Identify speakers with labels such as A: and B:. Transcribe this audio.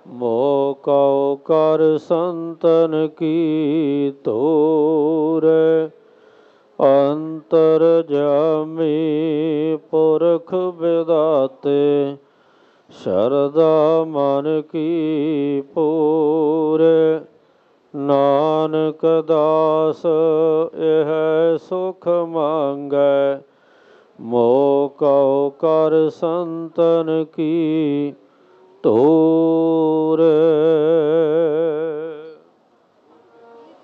A: ਮੋਹ ਕਉ ਕਰ ਸੰਤਨ ਕੀ ਤੋਰ, ਅੰਤਰ ਜਾਮੀ ਪੁਰਖ ਵਿਦਾਤੇ, ਸ਼ਰਧਾ ਮਨ ਕੀ ਪੂਰ। ਨਾਨਕ ਦਾਸ ਇਹ ਸੁਖ ਮੰਗੈ, ਮੋਹ ਕਉ ਕਰ ਸੰਤਨ ਕੀ ਤੋਰ।